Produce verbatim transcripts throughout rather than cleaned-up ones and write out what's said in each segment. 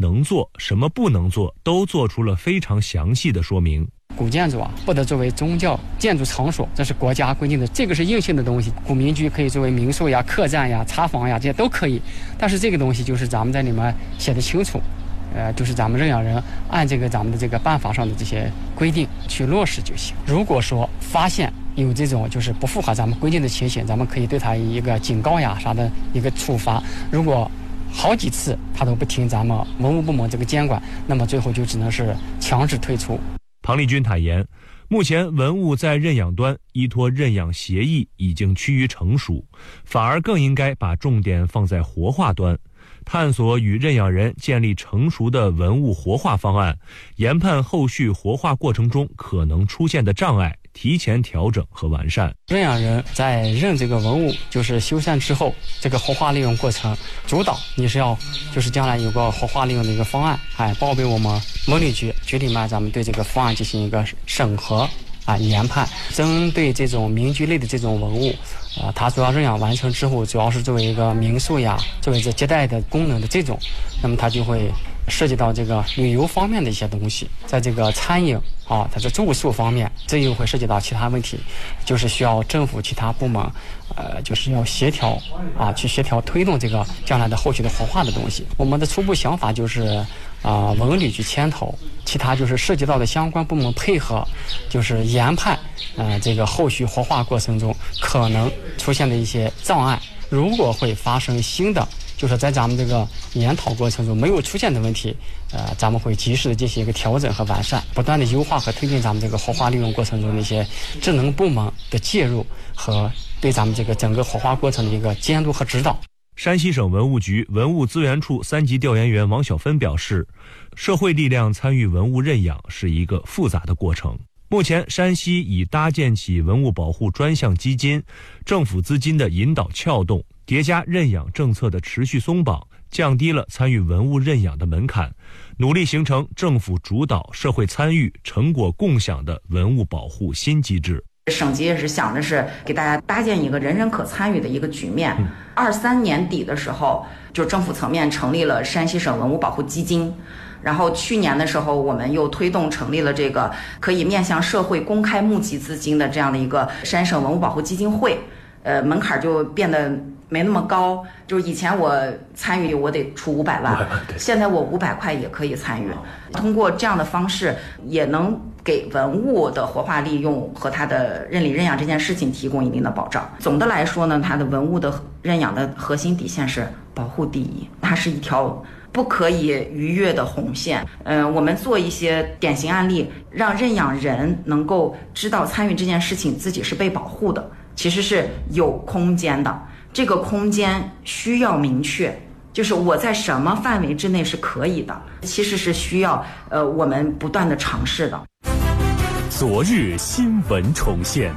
能做，什么不能做，都做出了非常详细的说明。 古建筑啊，不得作为宗教建筑场所，这是国家规定的，这个是硬性的东西。古民居可以作为民宿呀、客栈呀、茶房呀，这些都可以。但是这个东西就是咱们在里面写的清楚，呃，就是咱们认养人按这个咱们的这个办法上的这些规定去落实就行。如果说发现有这种就是不符合咱们规定的情形，咱们可以对他一个警告呀啥的一个处罚。如果好几次他都不听咱们文物部门这个监管，那么最后就只能是强制退出。 庞立军坦言，目前文物在认养端依托认养协议已经趋于成熟，反而更应该把重点放在活化端，探索与认养人建立成熟的文物活化方案，研判后续活化过程中可能出现的障碍，提前调整和完善。 认养人在认这个文物就是修缮之后，这个活化利用过程主导你是要就是将来有个活化利用的一个方案，哎，报备我们文旅局，局里面咱们对这个方案进行一个审核啊研判。针对这种民居类的这种文物啊，它主要认养完成之后，主要是作为一个民宿呀，作为这接待的功能的这种，那么它就会涉及到这个旅游方面的一些东西，在这个餐饮啊，它的住宿方面，这又会涉及到其他问题，就是需要政府其他部门，呃，就是要协调啊，去协调推动这个将来的后续的活化的东西。我们的初步想法就是，啊、呃，文旅局牵头，其他就是涉及到的相关部门配合，就是研判，呃，这个后续活化过程中可能出现的一些障碍，如果会发生新的。就是在咱们这个研讨过程中没有出现的问题，呃，咱们会及时的进行一个调整和完善，不断的优化和推进咱们这个活化利用过程中的一些职能部门的介入和对咱们这个整个活化过程的一个监督和指导。 山西省文物局文物资源处三级调研员王小芬表示，社会力量参与文物认养是一个复杂的过程。目前山西已搭建起文物保护专项基金，政府资金的引导撬动，叠加认养政策的持续松绑，降低了参与文物认养的门槛，努力形成政府主导、社会参与、成果共享的文物保护新机制。 省级也是想的是给大家搭建一个人人可参与的一个局面。二三年底的时候，就政府层面成立了山西省文物保护基金。然后去年的时候，我们又推动成立了这个可以面向社会公开募集资金的这样的一个山省文物保护基金会，呃，门槛就变得没那么高。就是以前我参与我得出五百万，现在我五百块也可以参与。通过这样的方式，也能给文物的活化利用和它的认领认养这件事情提供一定的保障。总的来说呢，它的文物的认养的核心底线是保护第一，它是一条不可以逾越的红线。嗯、呃，我们做一些典型案例，让认养人能够知道参与这件事情自己是被保护的，其实是有空间的。这个空间需要明确，就是我在什么范围之内是可以的，其实是需要呃我们不断的尝试的。 昨日新闻重现，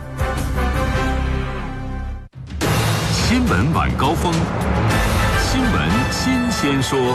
新闻晚高峰，新闻新鲜说。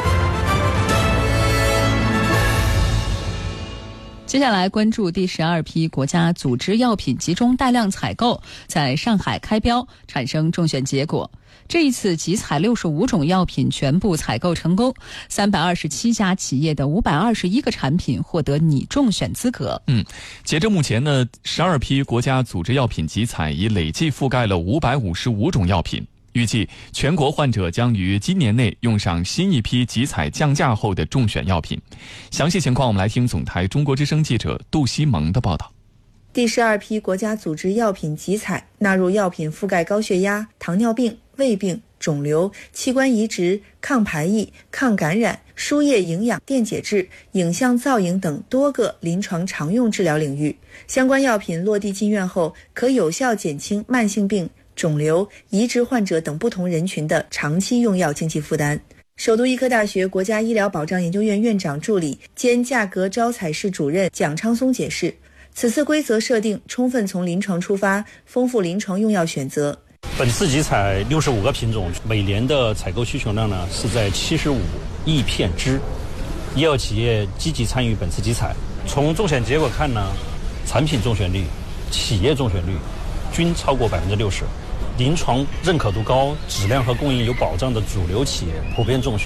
接下来关注第十二批国家组织药品集中带量采购在上海开标，产生中选结果。这一次集采六十五种药品全部采购成功，三百二十七家企业的五百二十一个产品获得拟中选资格。 嗯，截至目前呢，十二批国家组织药品集采已累计覆盖了五百五十五种药品。预计全国患者将于今年内用上新一批集采降价后的中选药品。详细情况我们来听总台中国之声记者杜西蒙的报道。 第十二批国家组织药品集采纳入药品覆盖高血压、糖尿病、胃病、肿瘤、器官移植、抗排异、抗感染、输液营养、电解质、影像造影等多个临床常用治疗领域。相关药品落地进院后，可有效减轻慢性病、肿瘤、移植患者等不同人群的长期用药经济负担。首都医科大学国家医疗保障研究院院长助理兼价格招采室主任蒋昌松解释，此次规则设定充分从临床出发，丰富临床用药选择。 本次集采六十五个品种，每年的采购需求量呢是在七十五亿片支。医药企业积极参与本次集采，从中选结果看呢，产品中选率、企业中选率均超过百分之六十。临床认可度高、质量和供应有保障的主流企业普遍中选。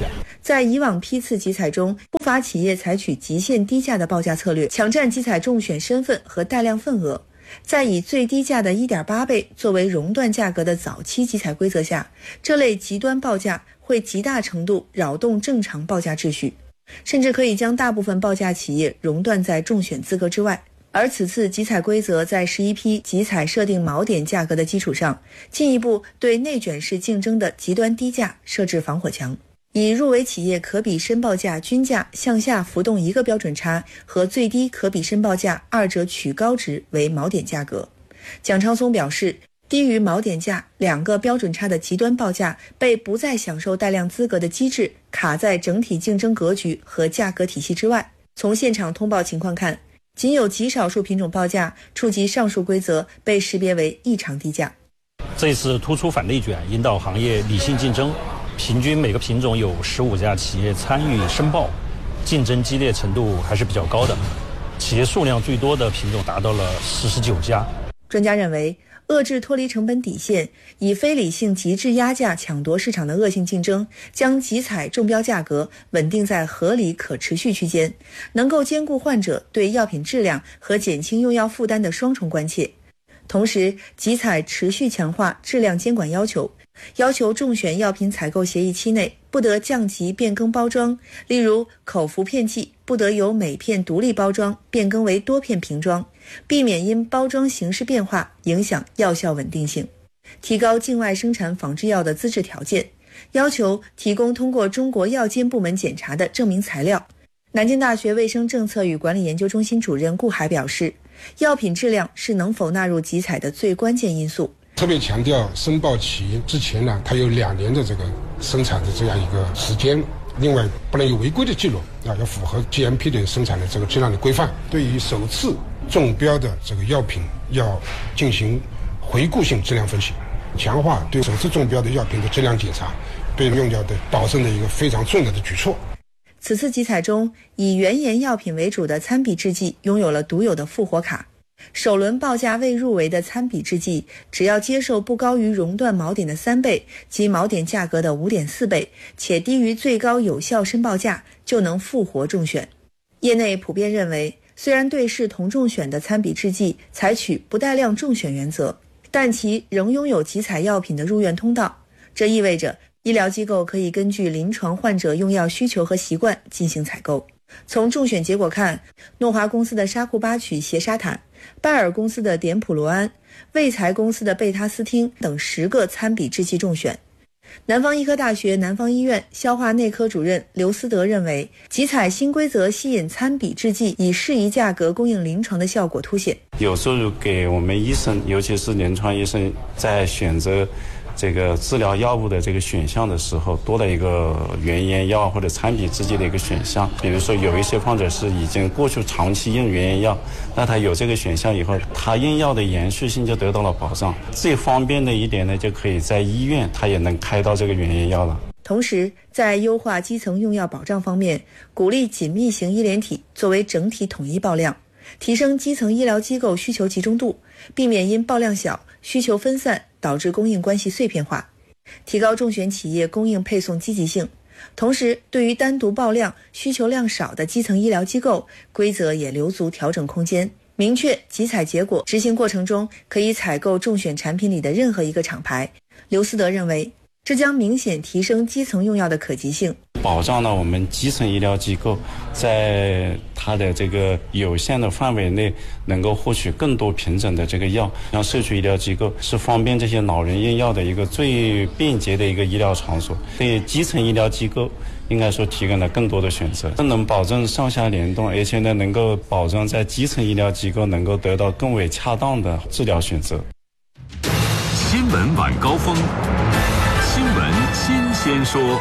在以往批次集采中，不乏企业采取极限低价的报价策略，抢占集采中选身份和带量份额。在以最低价的 一点八倍作为熔断价格的早期集采规则下，这类极端报价会极大程度扰动正常报价秩序，甚至可以将大部分报价企业熔断在中选资格之外。而此次集采规则在十一批集采设定锚点价格的基础上，进一步对内卷式竞争的极端低价设置防火墙，以入围企业可比申报价均价向下浮动一个标准差和最低可比申报价二者取高值为锚点价格。蒋昌松表示，低于锚点价两个标准差的极端报价被不再享受带量资格的机制卡在整体竞争格局和价格体系之外。从现场通报情况看，仅有极少数品种报价触及上述规则被识别为异常低价。 这次突出反内卷，引导行业理性竞争，平均每个品种有十五家企业参与申报，竞争激烈程度还是比较高的。企业数量最多的品种达到了四十九家。 专家认为，遏制脱离成本底线，以非理性极致压价抢夺市场的恶性竞争，将集采中标价格稳定在合理可持续区间，能够兼顾患者对药品质量和减轻用药负担的双重关切。同时，集采持续强化质量监管要求，要求中选药品采购协议期内不得降级变更包装，例如口服片剂不得由每片独立包装变更为多片瓶装，避免因包装形式变化影响药效稳定性。提高境外生产仿制药的资质条件，要求提供通过中国药监部门检查的证明材料。南京大学卫生政策与管理研究中心主任顾海表示，药品质量是能否纳入集采的最关键因素。 特别强调申报期之前呢，它有两年的这个生产的这样一个时间，另外不能有违规的记录啊，要符合 G M P 的生产的这个质量的规范。对于首次中标的这个药品，要进行回顾性质量分析，强化对首次中标的药品的质量检查，对用药的保证的一个非常重要的举措。 此次集采中，以原研药品为主的参比制剂拥有了独有的复活卡。首轮报价未入围的参比制剂，只要接受不高于熔断锚点的三倍及锚点价格的 五点四倍，且低于最高有效申报价，就能复活中选。业内普遍认为，虽然对视同中选的参比制剂采取不带量中选原则，但其仍拥有集采药品的入院通道，这意味着医疗机构可以根据临床患者用药需求和习惯进行采购。从中选结果看，诺华公司的沙库巴曲斜沙坦、拜耳公司的碘普罗安、卫材公司的贝他斯汀等十个参比制剂中选。南方医科大学南方医院消化内科主任刘思德认为，集采新规则吸引参比制剂以适宜价格供应临床的效果凸显， 有助于给我们医生，尤其是临床医生在选择这个治疗药物的这个选项的时候，多了一个原研药或者参比制剂的一个选项。比如说有一些患者是已经过去长期用原研药，那他有这个选项以后，他用药的延续性就得到了保障。最方便的一点呢，就可以在医院他也能开到这个原研药了。 同时，在优化基层用药保障方面，鼓励紧密型医联体作为整体统一报量，提升基层医疗机构需求集中度，避免因报量小、需求分散导致供应关系碎片化，提高中选企业供应配送积极性。同时，对于单独报量、需求量少的基层医疗机构，规则也留足调整空间，明确集采结果执行过程中可以采购中选产品里的任何一个厂牌。刘思德认为，这将明显提升基层用药的可及性， 保障了我们基层医疗机构在它的这个有限的范围内能够获取更多品种的这个药。像社区医疗机构是方便这些老人用药的一个最便捷的一个医疗场所，对基层医疗机构应该说提供了更多的选择，这能保证上下联动，而且呢能够保证在基层医疗机构能够得到更为恰当的治疗选择。 新闻晚高峰，新闻新鲜说。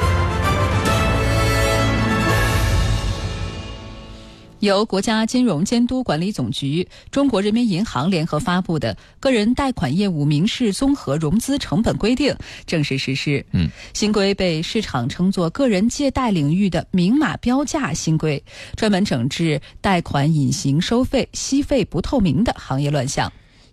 由国家金融监督管理总局、中国人民银行联合发布的《个人贷款业务民事综合融资成本规定》正式实施。嗯，新规被市场称作个人借贷领域的明码标价新规，专门整治贷款隐形收费、息费不透明的行业乱象。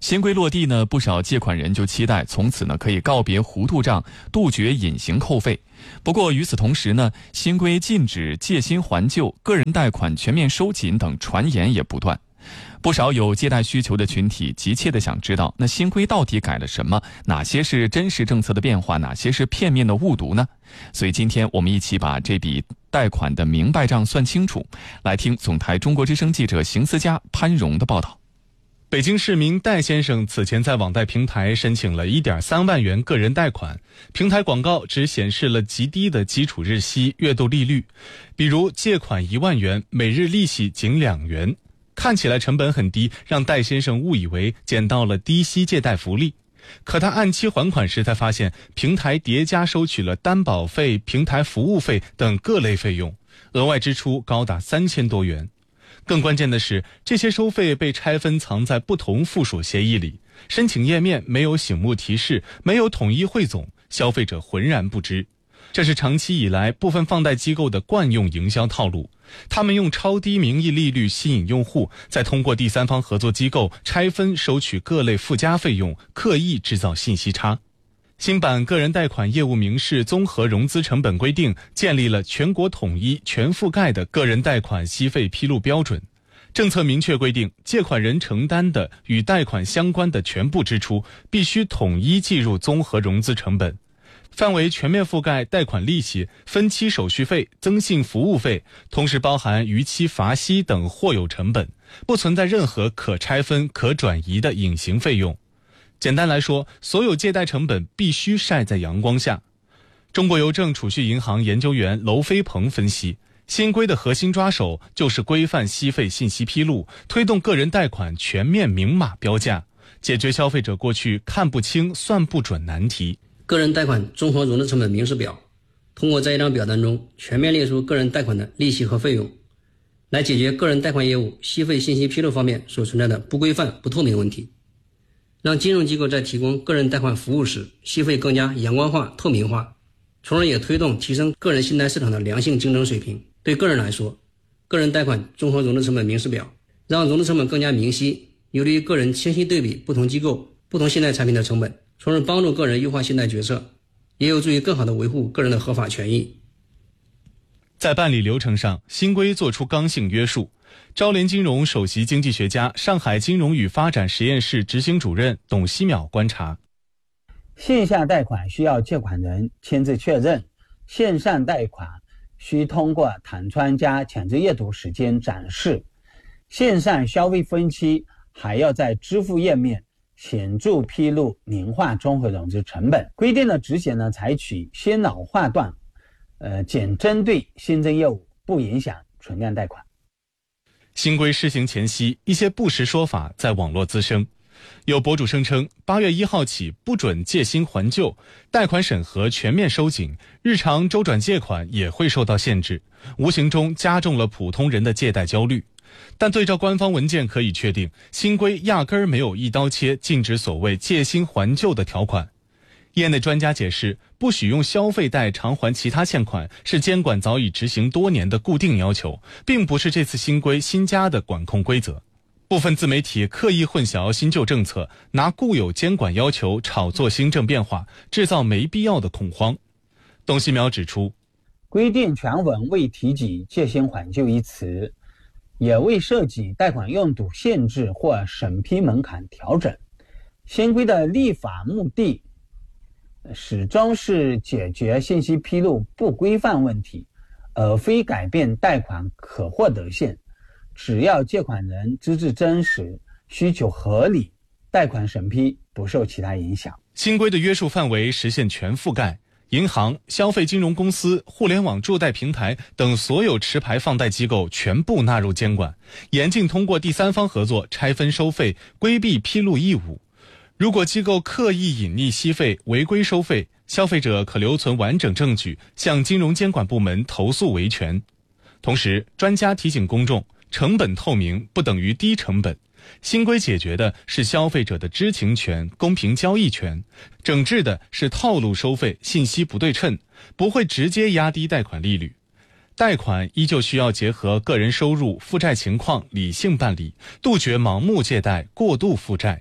新规落地呢，不少借款人就期待从此呢可以告别糊涂账，杜绝隐形扣费。不过与此同时呢，新规禁止借新还旧、个人贷款全面收紧等传言也不断。不少有借贷需求的群体急切地想知道，那新规到底改了什么？哪些是真实政策的变化？哪些是片面的误读呢？所以今天我们一起把这笔贷款的明白账算清楚。来听总台中国之声记者邢思佳、潘荣的报道。 北京市民戴先生此前在网贷平台申请了 一点三万元个人贷款，平台广告只显示了极低的基础日息、月度利率，比如借款一万元，每日利息仅两元。看起来成本很低，让戴先生误以为捡到了低息借贷福利。可他按期还款时才发现，平台叠加收取了担保费、平台服务费等各类费用，额外支出高达三千多元。更关键的是，这些收费被拆分藏在不同附属协议里，申请页面没有醒目提示，没有统一汇总，消费者浑然不知。这是长期以来部分放贷机构的惯用营销套路，他们用超低名义利率吸引用户，再通过第三方合作机构拆分收取各类附加费用，刻意制造信息差。新版个人贷款业务明示综合融资成本规定建立了全国统一、全覆盖的个人贷款息费披露标准。政策明确规定，借款人承担的与贷款相关的全部支出必须统一计入综合融资成本，范围全面覆盖贷款利息、分期手续费、增信服务费，同时包含逾期罚息等或有成本，不存在任何可拆分、可转移的隐形费用。简单来说，所有借贷成本必须晒在阳光下。中国邮政储蓄银行研究员娄飞鹏分析，新规的核心抓手就是规范息费信息披露，推动个人贷款全面明码标价，解决消费者过去看不清、算不准难题。 个人贷款综合融资成本明示表，通过在一张表单中全面列出个人贷款的利息和费用，来解决个人贷款业务息费信息披露方面所存在的不规范、不透明的问题，让金融机构在提供个人贷款服务时，息费更加阳光化、透明化，从而也推动提升个人信贷市场的良性竞争水平。对个人来说，个人贷款综合融资成本明示表让融资成本更加明晰，有利于个人清晰对比不同机构、不同信贷产品的成本，从而帮助个人优化信贷决策，也有助于更好地维护个人的合法权益。 在办理流程上，新规作出刚性约束。招联金融首席经济学家、上海金融与发展实验室执行主任董希淼观察， 线下贷款需要借款人签字确认，线上贷款需通过弹窗加强制阅读时间展示，线上消费分期还要在支付页面显著披露年化综合融资成本。规定的执行呢，采取先老划断，呃，仅针对新增业务，不影响存量贷款。 新规施行前夕，一些不实说法在网络滋生。有博主声称，八月一号起不准借新还旧，贷款审核全面收紧，日常周转借款也会受到限制，无形中加重了普通人的借贷焦虑。但对照官方文件可以确定，新规压根儿没有一刀切禁止所谓借新还旧的条款。业内专家解释，不许用消费贷偿还其他欠款是监管早已执行多年的固定要求，并不是这次新规新加的管控规则。部分自媒体刻意混淆新旧政策，拿固有监管要求炒作新政变化，制造没必要的恐慌。董希淼指出， 规定全文未提及借新还旧一词，也未涉及贷款用途限制或审批门槛调整。新规的立法目的始终是解决信息披露不规范问题，而非改变贷款可获得性。只要借款人资质真实、需求合理，贷款审批不受其他影响。 新规的约束范围实现全覆盖，银行、消费金融公司、互联网助贷平台等所有持牌放贷机构全部纳入监管，严禁通过第三方合作拆分收费，规避披露义务。如果机构刻意隐匿息费、违规收费，消费者可留存完整证据，向金融监管部门投诉维权。同时，专家提醒公众，成本透明不等于低成本。新规解决的是消费者的知情权、公平交易权，整治的是套路收费、信息不对称，不会直接压低贷款利率。贷款依旧需要结合个人收入、负债情况理性办理，杜绝盲目借贷、过度负债。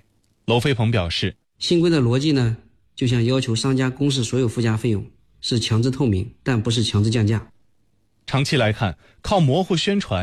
娄飞鹏表示， 新规的逻辑呢，就像要求商家公示所有附加费用，是强制透明，但不是强制降价。 长期来看，靠模糊宣传